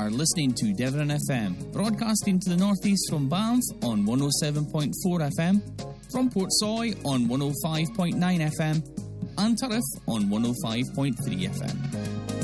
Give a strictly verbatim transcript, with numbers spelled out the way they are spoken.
are listening to Devon F M, broadcasting to the northeast from Banff on one oh seven point four F M, from Portsoy on one oh five point nine F M, and Turriff on one oh five point three F M.